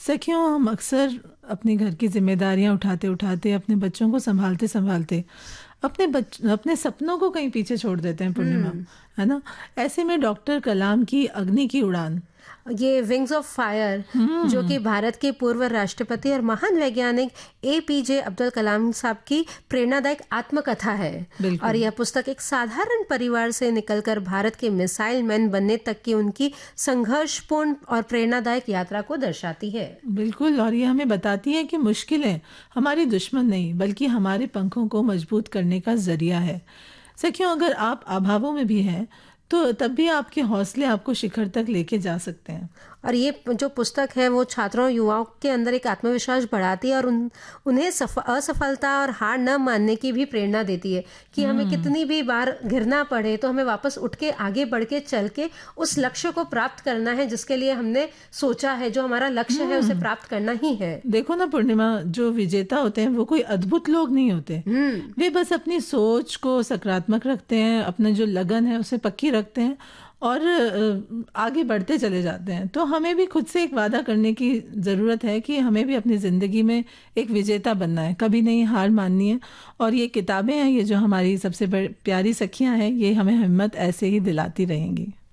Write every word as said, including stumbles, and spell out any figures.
सखियों, हम अक्सर अपने घर की जिम्मेदारियां उठाते उठाते, अपने बच्चों को संभालते संभालते अपने बच अपने सपनों को कहीं पीछे छोड़ देते हैं पूर्णिमा, हम्म। है ना। ऐसे में डॉक्टर कलाम की अग्नि की उड़ान। ये विंग्स ऑफ फायर, जो हम्म। कि भारत के पूर्व राष्ट्रपति और महान वैज्ञानिक ए पी जे अब्दुल कलाम साहब की प्रेरणादायक आत्मकथा है। और बिल्कुल। यह पुस्तक एक साधारण परिवार से निकलकर भारत के मिसाइल मैन बनने तक की उनकी संघर्षपूर्ण और प्रेरणादायक यात्रा को दर्शाती है। बिल्कुल, और ये हमें बताती है कि मुश्किलें हमारी दुश्मन नहीं, बल्कि हमारे पंखों को मजबूत करने का जरिया है। सखियों, अगर आप अभावों में भी हैं तो तब भी आपके हौसले आपको शिखर तक लेके जा सकते हैं। और ये जो पुस्तक है वो छात्रों युवाओं के अंदर एक आत्मविश्वास बढ़ाती है और उन उन्हें सफ, असफलता और हार न मानने की भी प्रेरणा देती है कि हमें कितनी भी बार गिरना पड़े तो हमें वापस उठ के आगे बढ़ के चल के उस लक्ष्य को प्राप्त करना है जिसके लिए हमने सोचा है। जो हमारा लक्ष्य है उसे प्राप्त करना ही है। देखो ना पूर्णिमा, जो विजेता होते हैं वो कोई अद्भुत लोग नहीं होते। वे बस अपनी सोच को सकारात्मक रखते हैं, अपना जो लगन है उसे पक्की रखते हैं और अ, आगे बढ़ते चले जाते हैं। तो हमें भी खुद से एक वादा करने की ज़रूरत है कि हमें भी अपनी ज़िंदगी में एक विजेता बनना है, कभी नहीं हार माननी है। और ये किताबें हैं, ये जो हमारी सबसे बड़ी प्यारी सखियां हैं, ये हमें हिम्मत ऐसे ही दिलाती रहेंगी।